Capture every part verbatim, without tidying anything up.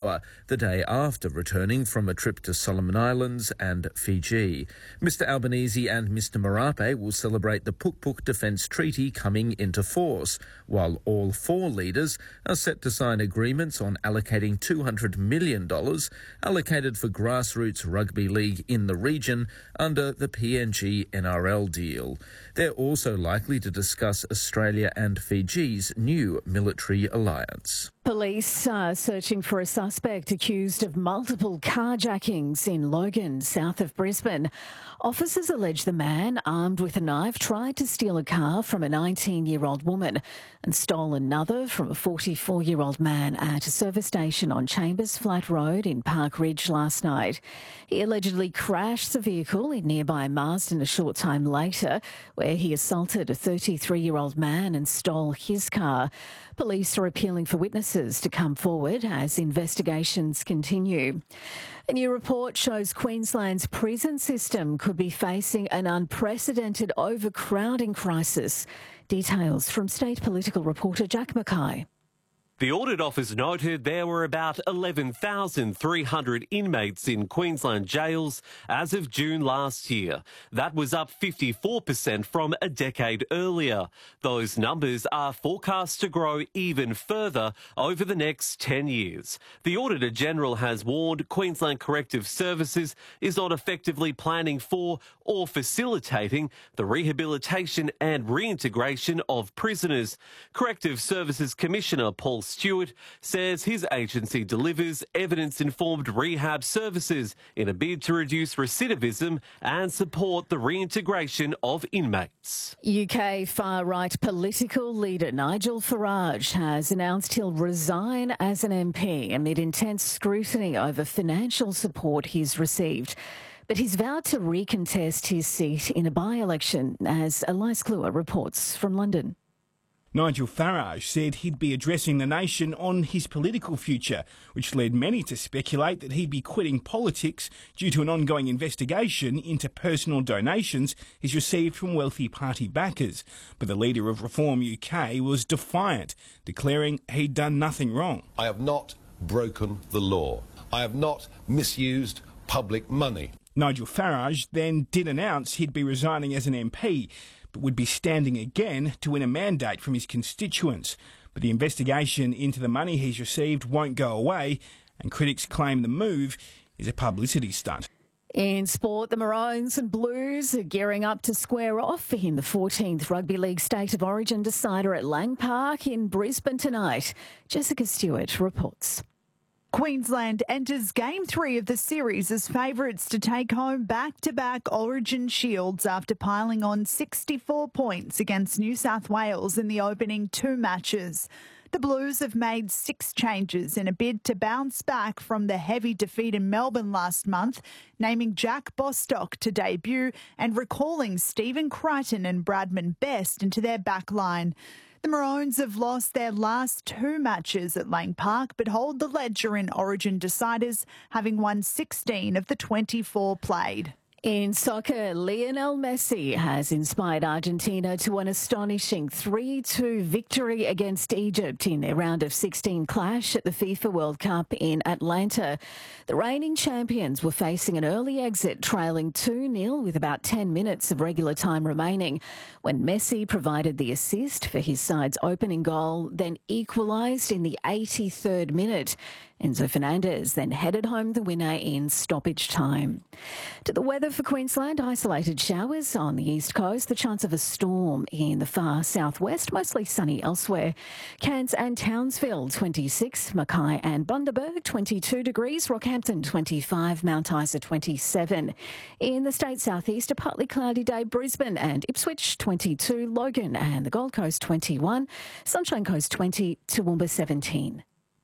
Samoa the day after returning from a trip to Solomon Islands and Fiji. Mister Albanese and Mister Marape will celebrate the Puk-Puk Defence Treaty coming into force, while all four leaders are set to sign agreements on allocating two hundred million dollars allocated for grassroots rugby league in the region under the P N G N R L deal. They're also likely to discuss Australia and Fiji's new military alliance. Police are searching for a suspect accused of multiple carjackings in Logan, south of Brisbane. Officers allege the man, armed with a knife, tried to steal a car from a nineteen-year-old woman and stole another from a forty-four-year-old man at a service station on Chambers Flat Road in Park Ridge last night. He allegedly crashed the vehicle in nearby Marsden a short time later, where he assaulted a thirty-three-year-old man and stole his car. Police are appealing for witnesses to come forward as investigations continue. A new report shows Queensland's prison system could be facing an unprecedented overcrowding crisis. Details from state political reporter Jack Mackay. The audit office noted there were about eleven thousand three hundred inmates in Queensland jails as of June last year. That was up fifty-four percent from a decade earlier. Those numbers are forecast to grow even further over the next ten years. The Auditor General has warned Queensland Corrective Services is not effectively planning for or facilitating the rehabilitation and reintegration of prisoners. Corrective Services Commissioner Paul Stewart says his agency delivers evidence-informed rehab services in a bid to reduce recidivism and support the reintegration of inmates. U K far-right political leader Nigel Farage has announced he'll resign as an M P amid intense scrutiny over financial support he's received. But he's vowed to recontest his seat in a by-election, as Elias Kluwer reports from London. Nigel Farage said he'd be addressing the nation on his political future, which led many to speculate that he'd be quitting politics due to an ongoing investigation into personal donations he's received from wealthy party backers. But the leader of Reform U K was defiant, declaring he'd done nothing wrong. I have not broken the law. I have not misused public money. Nigel Farage then did announce he'd be resigning as an M P, but would be standing again to win a mandate from his constituents. But the investigation into the money he's received won't go away, and critics claim the move is a publicity stunt. In sport, the Maroons and Blues are gearing up to square off in the fourteenth Rugby League State of Origin decider at Lang Park in Brisbane tonight. Jessica Stewart reports. Queensland enters Game three of the series as favourites to take home back-to-back Origin Shields after piling on sixty-four points against New South Wales in the opening two matches. The Blues have made six changes in a bid to bounce back from the heavy defeat in Melbourne last month, naming Jack Bostock to debut and recalling Stephen Crichton and Bradman Best into their backline. The Maroons have lost their last two matches at Lang Park, but hold the ledger in Origin deciders, having won sixteen of the twenty-four played. In soccer, Lionel Messi has inspired Argentina to an astonishing three two victory against Egypt in their round of sixteen clash at the FIFA World Cup in Atlanta. The reigning champions were facing an early exit, trailing two nil with about ten minutes of regular time remaining, when Messi provided the assist for his side's opening goal, then equalised in the eighty-third minute. Enzo Fernandez then headed home the winner in stoppage time. To the weather for Queensland, isolated showers on the east coast, the chance of a storm in the far southwest, mostly sunny elsewhere. Cairns and Townsville, twenty-six, Mackay and Bundaberg, twenty-two degrees, Rockhampton, twenty-five, Mount Isa, twenty-seven. In the state southeast, a partly cloudy day, Brisbane and Ipswich, twenty-two, Logan and the Gold Coast, twenty-one, Sunshine Coast, twenty, Toowoomba, seventeen.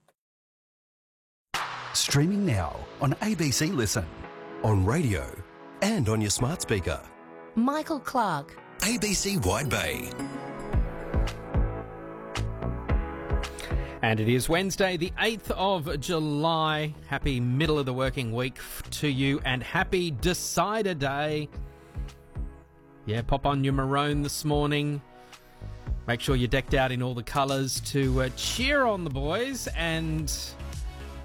Streaming now on A B C Listen, on radio and on your smart speaker. Michael Clark. A B C Wide Bay. And it is Wednesday, the eighth of July. Happy middle of the working week to you and happy Decider Day. Yeah, pop on your maroon this morning. Make sure you're decked out in all the colours to uh, cheer on the boys and